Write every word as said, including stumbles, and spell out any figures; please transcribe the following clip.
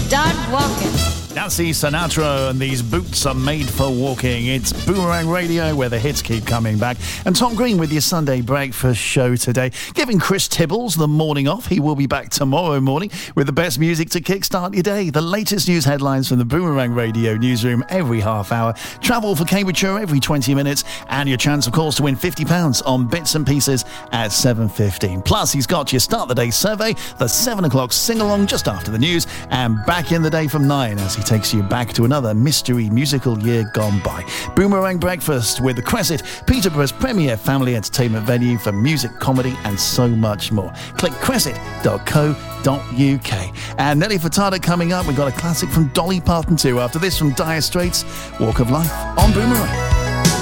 start walking. Nancy Sinatra and These Boots Are Made for Walking. It's Boomerang Radio where the hits keep coming back. And Tom Green with your Sunday breakfast show today, giving Chris Tibbles the morning off. He will be back tomorrow morning with the best music to kickstart your day. The latest news headlines from the Boomerang Radio newsroom every half hour. Travel for Cambridgeshire every twenty minutes. And your chance, of course, to win fifty pounds on bits and pieces at seven fifteen. Plus, he's got your Start the Day survey, the seven o'clock sing-along just after the news, and Back in the Day from nine as he takes you back to another mystery musical year gone by. Boomerang Breakfast with the Crescent, Peterborough's premier family entertainment venue for music, comedy and so much more. Click crescent dot co dot uk. And Nelly Furtado coming up. We've got a classic from Dolly Parton too. After this from Dire Straits, Walk of Life on Boomerang.